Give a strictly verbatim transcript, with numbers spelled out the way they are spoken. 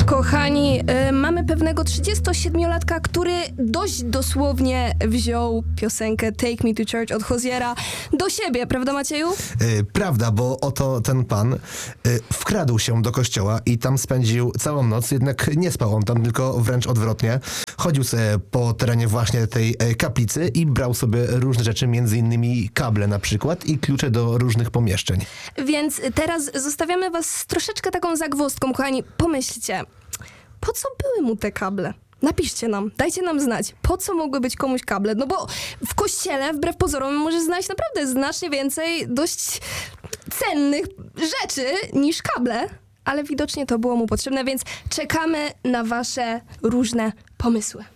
Kochani, y, mamy pewnego trzydziestosiedmiolatka, który dość dosłownie wziął piosenkę Take Me to Church od Hoziera do siebie, prawda Macieju? Yy, prawda, bo oto ten pan yy, wkradł się do kościoła i tam spędził całą noc, jednak nie spał on tam, tylko wręcz odwrotnie. Chodził sobie po terenie właśnie tej yy, kaplicy i brał sobie różne rzeczy, między innymi kable na przykład i klucze do różnych pomieszczeń. Więc teraz zostawiamy was z troszeczkę taką zagwozdką, kochani. Pomyślcie, po co były mu te kable? Napiszcie nam, dajcie nam znać, po co mogły być komuś kable. No bo w kościele, wbrew pozorom, może znaleźć naprawdę znacznie więcej dość cennych rzeczy niż kable, ale widocznie to było mu potrzebne, więc czekamy na wasze różne pomysły.